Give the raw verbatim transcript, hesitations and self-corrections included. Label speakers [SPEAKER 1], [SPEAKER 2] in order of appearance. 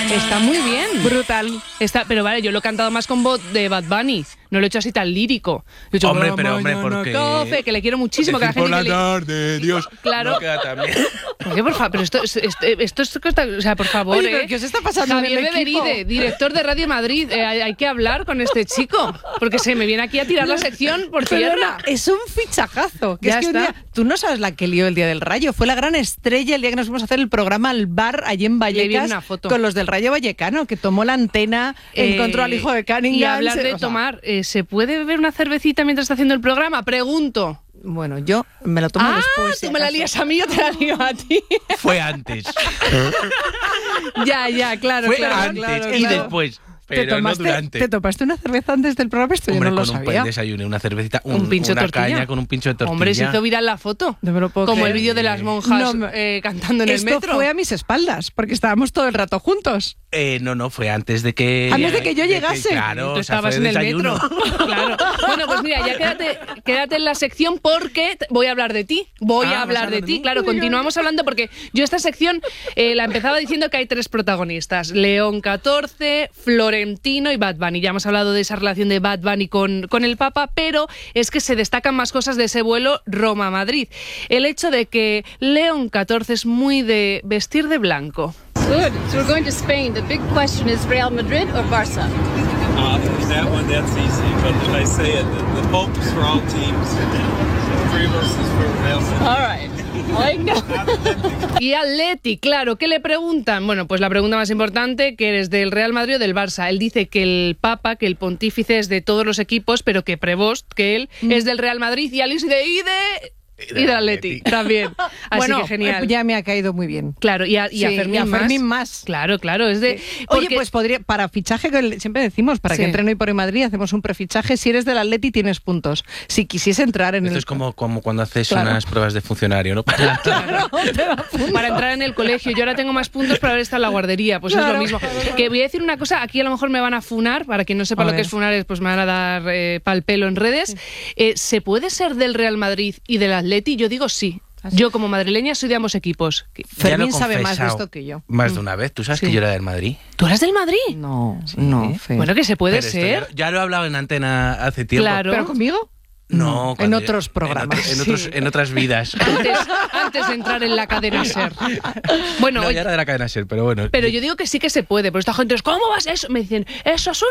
[SPEAKER 1] Está muy bien.
[SPEAKER 2] Brutal.
[SPEAKER 1] Está, pero vale, yo lo he cantado más con voz de Bad Bunny. No lo he hecho así tan lírico. Lo he hecho,
[SPEAKER 3] hombre, pero hombre, porque...
[SPEAKER 1] Café, que le quiero muchísimo. Que la gente
[SPEAKER 3] por la
[SPEAKER 1] que
[SPEAKER 3] tarde,
[SPEAKER 1] le...
[SPEAKER 3] Dios.
[SPEAKER 1] Claro.
[SPEAKER 3] No queda tan bien.
[SPEAKER 1] ¿Por qué, por favor? Pero esto, esto, esto es... O sea, por favor,
[SPEAKER 2] Oye,
[SPEAKER 1] ¿eh?
[SPEAKER 2] ¿qué os está pasando
[SPEAKER 1] Javier
[SPEAKER 2] en el equipo?
[SPEAKER 1] Beberide, director de Radio Madrid. Eh, hay, hay que hablar con este chico. Porque se me viene aquí a tirar la sección por tierra.
[SPEAKER 2] Perdona, es un fichajazo. Que
[SPEAKER 1] Ya
[SPEAKER 2] es que un
[SPEAKER 1] está.
[SPEAKER 2] día, tú no sabes la que lió el día del Rayo. Fue la gran estrella el día que nos fuimos a hacer el programa al bar allí en
[SPEAKER 1] Le vi
[SPEAKER 2] Vallecas
[SPEAKER 1] una foto.
[SPEAKER 2] con los del Rayo Vallecano, que tomó la antena, encontró
[SPEAKER 1] Eh,
[SPEAKER 2] al hijo de Cunningham.
[SPEAKER 1] Y hablar
[SPEAKER 2] se-
[SPEAKER 1] de
[SPEAKER 2] o sea,
[SPEAKER 1] tomar, eh, ¿se puede beber una cervecita mientras está haciendo el programa? Pregunto.
[SPEAKER 2] Bueno, yo me lo tomo
[SPEAKER 1] ah,
[SPEAKER 2] después. si
[SPEAKER 1] tú me la
[SPEAKER 2] acaso.
[SPEAKER 1] lías a mí, yo te la lío a ti.
[SPEAKER 3] Fue antes.
[SPEAKER 2] Ya, ya, claro,
[SPEAKER 3] Fue
[SPEAKER 2] claro,
[SPEAKER 3] antes
[SPEAKER 2] claro,
[SPEAKER 3] y
[SPEAKER 2] claro.
[SPEAKER 3] después.
[SPEAKER 2] ¿Te
[SPEAKER 3] Pero no
[SPEAKER 2] tomaste,
[SPEAKER 3] durante.
[SPEAKER 2] ¿Te tomaste una cerveza antes del programa? Esto
[SPEAKER 3] Hombre,
[SPEAKER 2] yo no lo
[SPEAKER 3] con un
[SPEAKER 2] sabía.
[SPEAKER 3] buen desayuno, una cervecita, un,
[SPEAKER 1] Un pincho de
[SPEAKER 3] una
[SPEAKER 1] tortilla.
[SPEAKER 3] caña con un pincho de tortilla.
[SPEAKER 1] Hombre, se hizo viral la foto.
[SPEAKER 2] No me lo puedo
[SPEAKER 1] Como
[SPEAKER 2] creer.
[SPEAKER 1] el vídeo de las monjas
[SPEAKER 2] No me-
[SPEAKER 1] eh, cantando en
[SPEAKER 2] Esto
[SPEAKER 1] el metro.
[SPEAKER 2] fue a mis espaldas, porque estábamos todo el rato juntos.
[SPEAKER 3] Eh, no, no, fue antes de que...
[SPEAKER 2] Antes de que yo llegase.
[SPEAKER 3] claro,
[SPEAKER 1] Tú
[SPEAKER 3] o sea,
[SPEAKER 1] estabas
[SPEAKER 3] fue
[SPEAKER 1] en el
[SPEAKER 3] desayuno.
[SPEAKER 1] metro. Claro. Bueno, pues mira, ya quédate, quédate en la sección porque t- voy a hablar de ti. Voy
[SPEAKER 3] Ah,
[SPEAKER 1] a
[SPEAKER 3] ¿vas a
[SPEAKER 1] hablar
[SPEAKER 3] hablar
[SPEAKER 1] de
[SPEAKER 3] de
[SPEAKER 1] ti.
[SPEAKER 3] mí?
[SPEAKER 1] Claro, continuamos hablando porque yo esta sección eh, la empezaba diciendo que hay tres protagonistas. León catorce, Florentino y Bad Bunny. Ya hemos hablado de esa relación de Bad Bunny con, con el Papa, pero es que se destacan más cosas de ese vuelo Roma-Madrid. El hecho de que León catorce es muy de vestir de blanco.
[SPEAKER 4] Good. So we're going to Spain. The big question is Real Madrid or Barça?
[SPEAKER 5] Uh, that one, that's easy. But if I say it, the, the Pope is for all teams. Three of us is for Real Madrid.
[SPEAKER 4] All right. Like no.
[SPEAKER 1] Y Atleti, claro, ¿qué le preguntan? Bueno, pues la pregunta más importante, que eres del Real Madrid o del Barça. Él dice que el Papa, que el pontífice es de todos los equipos, pero que Prevost, que él es del Real Madrid y Alice de y de y de Atleti también. Así
[SPEAKER 2] bueno,
[SPEAKER 1] que genial.
[SPEAKER 2] ya me ha caído muy bien.
[SPEAKER 1] Claro, y a, y a
[SPEAKER 2] Sí,
[SPEAKER 1] Fermín,
[SPEAKER 2] y a Fermín
[SPEAKER 1] más.
[SPEAKER 2] más.
[SPEAKER 1] Claro, claro, es de...
[SPEAKER 2] Oye,
[SPEAKER 1] porque-
[SPEAKER 2] pues podría, para fichaje, que le- siempre decimos, para
[SPEAKER 1] Sí.
[SPEAKER 2] que entren hoy por hoy Madrid, hacemos un prefichaje. Si eres del Atleti, tienes puntos. Si quisiese entrar en
[SPEAKER 3] Esto
[SPEAKER 2] el...
[SPEAKER 3] es como, como cuando haces
[SPEAKER 2] Claro.
[SPEAKER 3] unas pruebas de funcionario, ¿no? Para-
[SPEAKER 1] para entrar en el colegio. Yo ahora tengo más puntos para haber estado en la guardería. Pues es
[SPEAKER 2] Claro.
[SPEAKER 1] lo mismo. Que voy a decir una cosa, aquí a lo mejor me van a funar, para quien no sepa
[SPEAKER 2] A
[SPEAKER 1] lo
[SPEAKER 2] ver.
[SPEAKER 1] que es funar, es, pues me van a dar eh, pal pelo en redes. Eh, ¿Se puede ser del Real Madrid y del Atleti? Yo digo sí. Yo como madrileña soy de ambos equipos.
[SPEAKER 3] Ya lo he
[SPEAKER 2] Fermín sabe más de
[SPEAKER 3] confesado
[SPEAKER 2] esto que yo.
[SPEAKER 3] Más de una vez. ¿Tú sabes
[SPEAKER 1] Sí.
[SPEAKER 3] que yo era del Madrid?
[SPEAKER 1] ¿Tú eres del Madrid?
[SPEAKER 2] No, no, Fer.
[SPEAKER 1] Bueno, que se puede
[SPEAKER 3] Pero esto
[SPEAKER 1] ser.
[SPEAKER 3] Ya, ya lo he hablado en antena hace tiempo.
[SPEAKER 1] Claro.
[SPEAKER 2] ¿Pero conmigo?
[SPEAKER 3] No,
[SPEAKER 2] en
[SPEAKER 3] cuando-
[SPEAKER 2] otros programas.
[SPEAKER 3] En, otro- en otros,
[SPEAKER 2] Sí.
[SPEAKER 3] en otras vidas.
[SPEAKER 1] Antes, antes de entrar en la cadena SER. Bueno,
[SPEAKER 3] No,
[SPEAKER 1] oye,
[SPEAKER 3] ya era de la cadena SER, pero bueno.
[SPEAKER 1] pero yo digo que sí que se puede. Pero esta gente es, ¿cómo vas a eso? Me dicen, eso es un